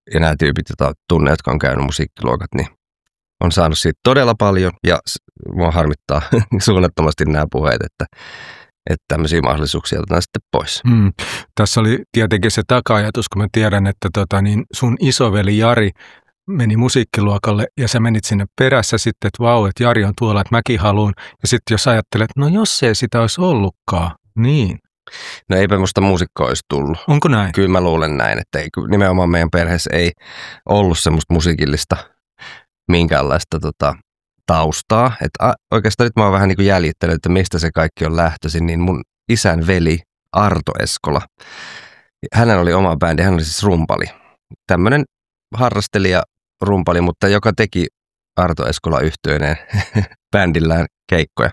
ja nämä tyypit, joita tunne, jotka on käynyt musiikkiluokat, niin on saanut siitä todella paljon ja mua harmittaa suunnattomasti nämä puheet, että tämmöisiä mahdollisuuksia otetaan sitten pois. Tässä oli tietenkin se taka-ajatus, kun mä tiedän, että niin sun isoveli Jari meni musiikkiluokalle ja sä menit sinne perässä sitten, että vau, että Jari on tuolla, että mäkin haluan. Ja sitten jos ajattelet, no jos ei sitä olisi ollutkaan, niin. No eipä musta muusikkoa olisi tullut. Onko näin? Kyllä mä luulen näin, että nimenomaan meidän perheessä ei ollut semmoista musiikillista minkäänlaista taustaa. Että oikeastaan nyt mä oon vähän niin kuin jäljittänyt, että mistä se kaikki on lähtöisin, niin mun isän veli Arto Eskola, hänellä oli oma bändi, hän oli siis rumpali. Tämmöinen harrastelija rumpali, mutta joka teki Arto Eskola -yhtyeineen bändillään keikkoja,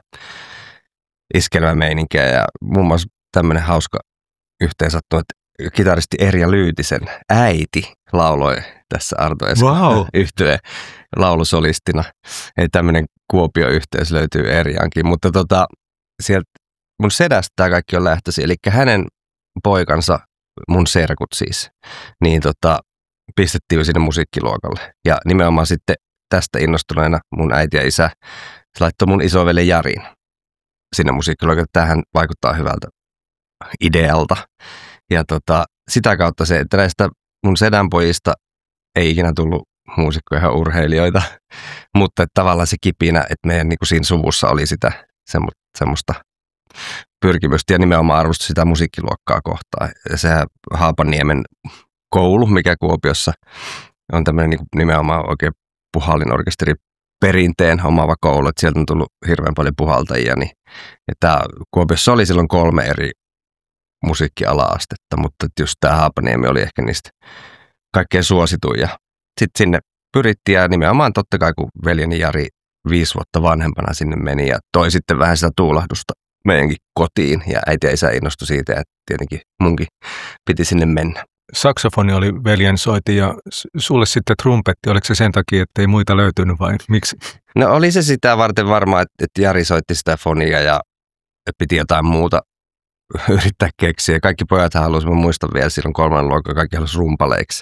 iskelmämeininkiä ja muun muassa tämmöinen hauska yhteensattuma, että kitaristi Erja Lyytisen äiti lauloi tässä Arto Eskola -yhtyeen laulusolistina. Ei tämmöinen Kuopio-yhteys löytyy Erjaankin, mutta sieltä mun sedästä tämä kaikki on lähtöisin, eli hänen poikansa, mun serkut siis, niin pistettiin sinne musiikkiluokalle. Ja nimenomaan sitten tästä innostuneena mun äiti ja isä laittoi mun isoveli Jarin sinne musiikkiluokalle. Tämähän vaikuttaa hyvältä idealta. Ja sitä kautta se, että näistä mun sedän pojista ei ikinä tullut muusikkoja ja urheilijoita, mutta että tavallaan se kipinä, että meidän niin kuin siinä suvussa oli sitä semmoista pyrkimystä ja nimenomaan arvostus sitä musiikkiluokkaa kohtaan. Ja se Haapaniemen koulu, mikä Kuopiossa on tämmöinen niin nimenomaan oikein puhallinorkesteri perinteen omaava koulu, että sieltä on tullut hirveän paljon puhaltajia. Niin, että Kuopiossa oli silloin 3 eri musiikkiala-astetta, mutta just tämä Haapaniemi oli ehkä niistä kaikkein suosituin. Ja sitten sinne pyrittiin ja nimenomaan totta kai kun veljeni Jari 5 vuotta vanhempana sinne meni ja toi sitten vähän sitä tuulahdusta meidänkin kotiin ja äiti ja isä innostui siitä ja tietenkin munkin piti sinne mennä. Saksofoni oli veljen soitin ja sulle sitten trumpetti, oliko se sen takia, että ei muita löytynyt vai miksi? No oli se sitä varten varmaan, että Jari soitti sitä fonia ja piti jotain muuta yrittää keksiä. Kaikki pojat halusivat, mä muistan vielä silloin 3. luokalla, kaikki halusi rumpaleiksi.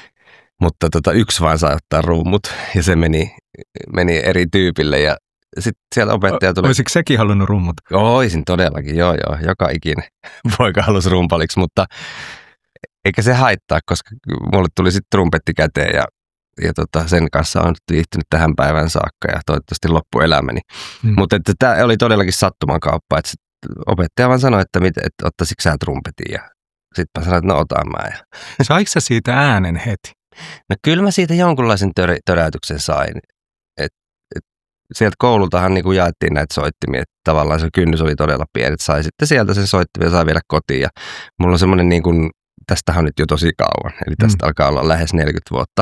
Mutta yksi vaan sai ottaa rummut ja se meni eri tyypille ja sitten siellä opettaja tuli. Olisiko sekin halunnut rummut? Oisin todellakin, joo. Joka ikinen poika halusi rumpaliksi, mutta eikä se haittaa, koska mulle tuli sitten trumpetti käteen ja sen kanssa on viihtynyt tähän päivään saakka ja toivottavasti loppuelämäni. Mutta tämä oli todellakin sattuman kauppa, että opettaja vaan sanoi, että ottaisitko sä trumpetin ja sitten mä sanoin, että no otan mä. Saiko sä siitä äänen heti? No kyllä mä siitä jonkunlaisen töräytyksen sain. Sieltä koulultahan niin kuin jaettiin näitä soittimia, että tavallaan se kynnys oli todella pieni, että sai sitten sieltä sen soittimia ja sai viedä kotiin. Ja mulla on semmoinen, niin kuin, tästähän on nyt jo tosi kauan, eli tästä alkaa olla lähes 40 vuotta.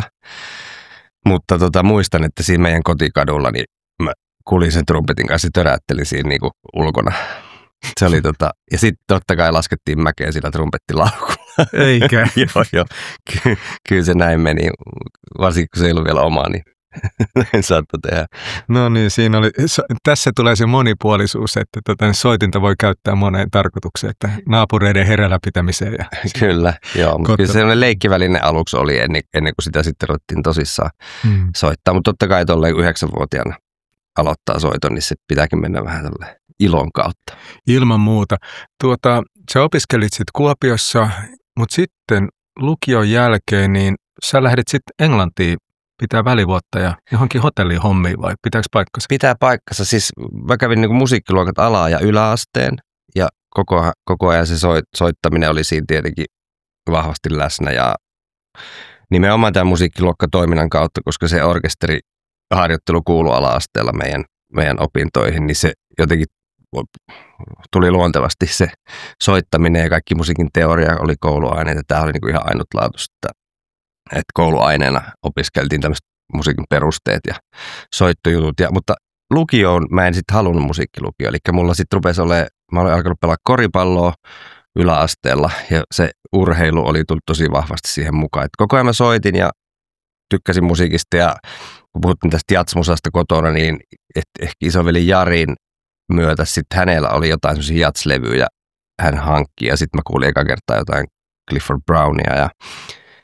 Mutta muistan, että siinä meidän kotikadulla niin mä kuljin sen trumpetin kanssa ja töräyttelin siinä niin kuin ulkona. Se oli ja sitten totta kai laskettiin mäkeä sillä trumpettilaukulla. Eikä. Joo. Kyllä se näin meni, varsinkin kun se ei ollut vielä oma, niin en saattoi tehdä. No niin, tässä tulee se monipuolisuus, että soitinta voi käyttää moneen tarkoitukseen, että naapureiden hereillä pitämiseen. Ja kyllä, joo, mutta kyllä sellainen leikkiväline aluksi oli ennen kuin sitä sitten ruvettiin tosissaan soittaa, mutta totta kai tolleen 9-vuotiaana aloittaa soiton, niin se pitääkin mennä vähän tolleen ilon kautta. Ilman muuta. Sä opiskelit sitten Kuopiossa, mutta sitten lukion jälkeen, niin sä lähdit sitten Englantiin pitää välivuotta ja johonkin hotelliin hommiin vai pitääkö paikkansa? Pitää paikkansa. Siis mä kävin niin kuin musiikkiluokat ala- ja yläasteen ja koko ajan se soittaminen oli siinä tietenkin vahvasti läsnä ja nimenomaan tämä musiikkiluokkatoiminnan kautta, koska se orkesteriharjoittelu kuului ala-asteella meidän opintoihin, niin se jotenkin tuli luontevasti se soittaminen ja kaikki musiikin teoria oli kouluaineita. Tämä oli niin kuin ihan ainutlaatuista, että kouluaineena opiskeltiin tämmöiset musiikin perusteet ja soittojutut. Mutta lukioon mä en sitten halunnut musiikkilukio, eli mulla sitten rupesi mä olin alkanut pelaa koripalloa yläasteella ja se urheilu oli tullut tosi vahvasti siihen mukaan. Et koko ajan mä soitin ja tykkäsin musiikista ja kun puhuttiin tästä jatsmusasta kotona, niin ehkä isoveli Jarin myötä sitten hänellä oli jotain semmoisia jatslevyjä hän hankki ja sitten mä kuulin eka kertaa jotain Clifford Brownia ja